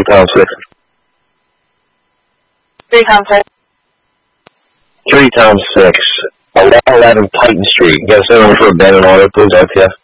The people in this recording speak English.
pound 6. 3 pound 6. 3 times 6. 11 Titan Street. You got a number for a Ben and auto, please, RTF.